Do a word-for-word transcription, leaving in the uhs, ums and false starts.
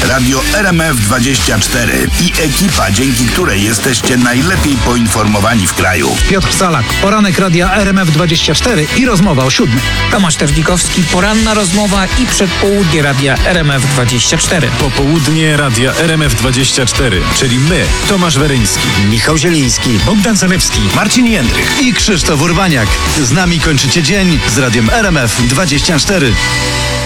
Radio R M F dwadzieścia cztery i ekipa, dzięki której jesteście najlepiej poinformowani w kraju. Piotr Salak, poranek Radia R M F dwadzieścia cztery i rozmowa o siódmej. Tomasz Tewnikowski, poranna rozmowa i przedpołudnie Radia R M F dwadzieścia cztery. Popołudnie Radia R M F dwadzieścia cztery, czyli my, Tomasz Weryński, Michał Zieliński, Bogdan Zalewski, Marcin Jędrych i Krzysztof Urbaniak. Z nami kończycie dzień z Radiem R M F dwadzieścia cztery.